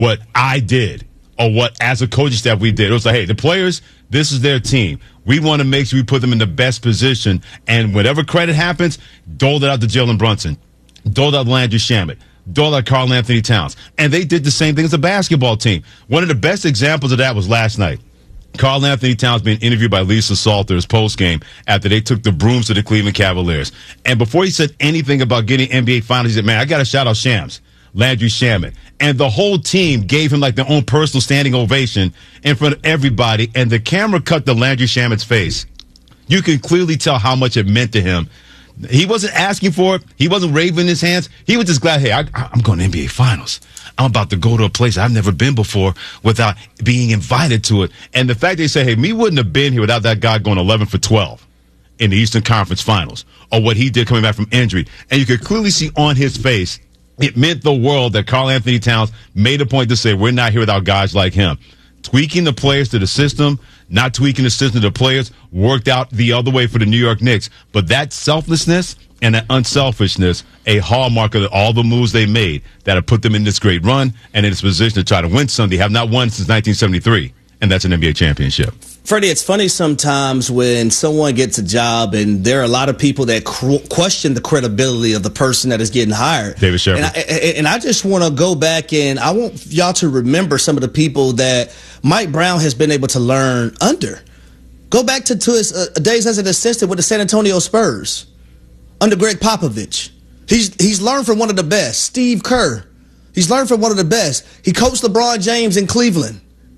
what I did or what as a coaching staff we did. It was like, hey, the players, this is their team. We want to make sure we put them in the best position. And whatever credit happens, dole it out to Jalen Brunson. Dole it out to Landry Shamet. Dole out Karl Anthony Towns. And they did the same thing as the basketball team. One of the best examples of that was last night. Karl Anthony Towns being interviewed by Lisa Salters post-game after they took the brooms to the Cleveland Cavaliers. And before he said anything about getting NBA Finals, he said, man, I got to shout out Shams, Landry Shamet. And the whole team gave him like their own personal standing ovation in front of everybody. And the camera cut to Landry Shamet's face. You can clearly tell how much it meant to him. He wasn't asking for it. He wasn't waving his hands. He was just glad, hey, I'm going to NBA Finals. I'm about to go to a place I've never been before without being invited to it. And the fact they say, hey, me wouldn't have been here without that guy going 11 for 12 in the Eastern Conference Finals, or what he did coming back from injury. And you could clearly see on his face, it meant the world that Karl Anthony Towns made a point to say, we're not here without guys like him. Tweaking the players to the system, not tweaking the system to the players, worked out the other way for the New York Knicks. But that selflessness and that unselfishness, a hallmark of all the moves they made that have put them in this great run and in this position to try to win something. They have not won since 1973, and that's an NBA championship. Freddie, it's funny sometimes when someone gets a job and there are a lot of people that question the credibility of the person that is getting hired. David Shepard. And I just want to go back and I want y'all to remember some of the people that Mike Brown has been able to learn under. Go back to his days as an assistant with the San Antonio Spurs under Greg Popovich. He's learned from one of the best, Steve Kerr. He's learned from one of the best. He coached LeBron James in Cleveland.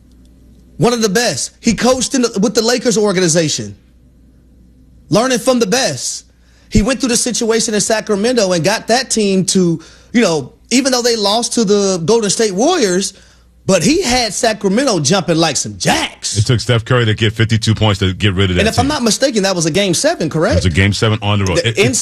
One of the best. He coached with the Lakers organization. Learning from the best. He went through the situation in Sacramento and got that team to, even though they lost to the Golden State Warriors, but he had Sacramento jumping like some jacks. It took Steph Curry to get 52 points to get rid of that And if I'm not mistaken, that was a Game 7, correct? It was a Game 7 on the road. In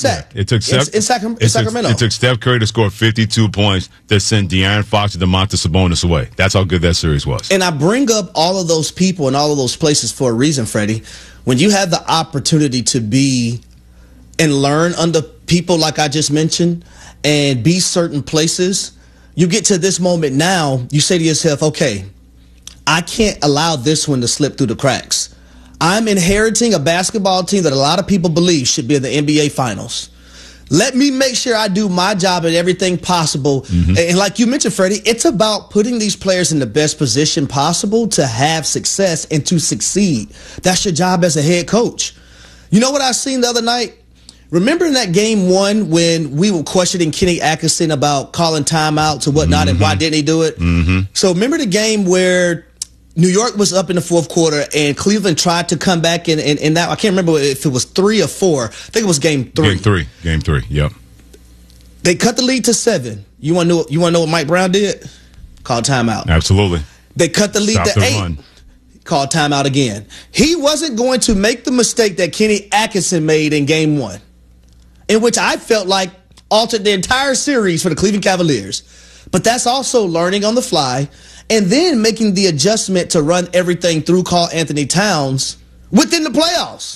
Sacramento. It took Steph Curry to score 52 points to send De'Aaron Fox and Domantas Sabonis away. That's how good that series was. And I bring up all of those people and all of those places for a reason, Freddie. When you have the opportunity to be and learn under people like I just mentioned and be certain places, you get to this moment now, you say to yourself, okay, I can't allow this one to slip through the cracks. I'm inheriting a basketball team that a lot of people believe should be in the NBA Finals. Let me make sure I do my job and everything possible. Mm-hmm. And like you mentioned, Freddie, it's about putting these players in the best position possible to have success and to succeed. That's your job as a head coach. You know what I seen the other night? Remember in that Game 1 when we were questioning Kenny Atkinson about calling timeouts and whatnot, and why didn't he do it? Mm-hmm. So remember the game where New York was up in the fourth quarter and Cleveland tried to come back in that. I can't remember if it was 3 or 4. I think it was Game 3. Game 3. Yep. They cut the lead to 7. You want to know what Mike Brown did? Called timeout. Absolutely. They cut the lead to 8. Run. Called timeout again. He wasn't going to make the mistake that Kenny Atkinson made in Game 1. In which I felt like altered the entire series for the Cleveland Cavaliers. But that's also learning on the fly and then making the adjustment to run everything through Karl Anthony Towns within the playoffs.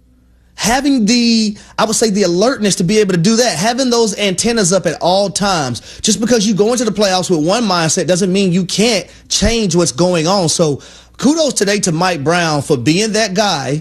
Having the alertness to be able to do that, having those antennas up at all times. Just because you go into the playoffs with one mindset doesn't mean you can't change what's going on. So kudos today to Mike Brown for being that guy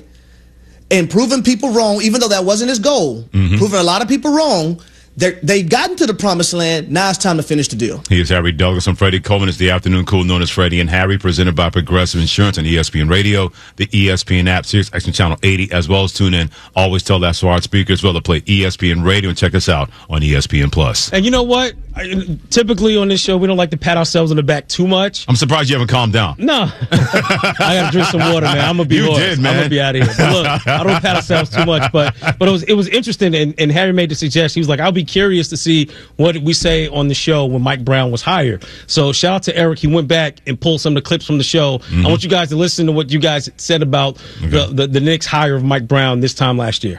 and proving people wrong, even though that wasn't his goal, proving a lot of people wrong. They've gotten to the promised land. Now it's time to finish the deal. He is Harry Douglas. I'm Freddie Coleman. It's the Afternoon Cool, known as Freddie and Harry, presented by Progressive Insurance on ESPN Radio, the ESPN app, Sirius XM Channel 80, as well as tune in. Always tell that smart speaker as well to play ESPN Radio and check us out on ESPN Plus. And you know what? Typically on this show, we don't like to pat ourselves on the back too much. I'm surprised you haven't calmed down. No. I got to drink some water, man. I'm going to be You did, man. I'm going to be out of here. But look, I don't pat ourselves too much. But it was interesting, and Harry made the suggestion. He was like, I'll be curious to see what we say on the show when Mike Brown was hired. So shout out to Eric. He went back and pulled some of the clips from the show. I want you guys to listen to what you guys said about the Knicks hire of Mike Brown this time last year.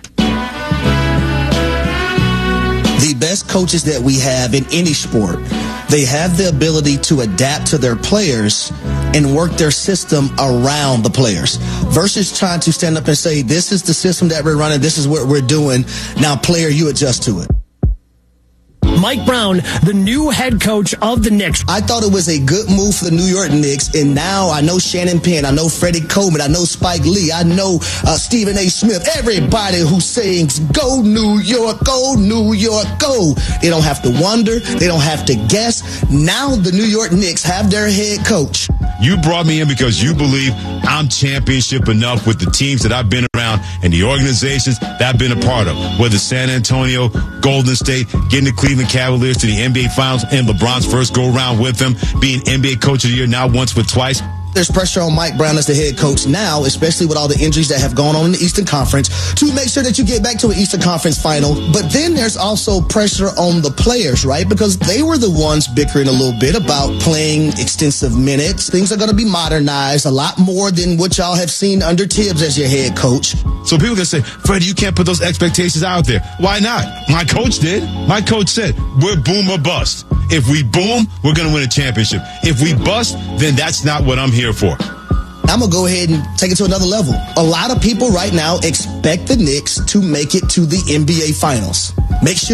The best coaches that we have in any sport, they have the ability to adapt to their players and work their system around the players versus trying to stand up and say, this is the system that we're running, this is what we're doing. Now, player, you adjust to it. Mike Brown, the new head coach of the Knicks. I thought it was a good move for the New York Knicks, and now I know Shannon Penn, I know Freddie Coleman, I know Spike Lee, I know Stephen A. Smith, everybody who sings, go New York, go New York, go. They don't have to wonder. They don't have to guess. Now the New York Knicks have their head coach. You brought me in because you believe I'm championship enough with the teams that I've been around and the organizations that I've been a part of, whether San Antonio, Golden State, getting the Cleveland Cavaliers to the NBA Finals and LeBron's first go-around with them, being NBA Coach of the Year now once but twice. There's pressure on Mike Brown as the head coach now, especially with all the injuries that have gone on in the Eastern Conference, to make sure that you get back to an Eastern Conference final. But then there's also pressure on the players, right? Because they were the ones bickering a little bit about playing extensive minutes. Things are going to be modernized a lot more than what y'all have seen under Tibbs as your head coach. So people can say, Freddie, you can't put those expectations out there. Why not? My coach did. My coach said, we're boom or bust. If we boom, we're going to win a championship. If we bust, then that's not what I'm here for. I'm going to go ahead and take it to another level. A lot of people right now expect the Knicks to make it to the NBA Finals. Make sure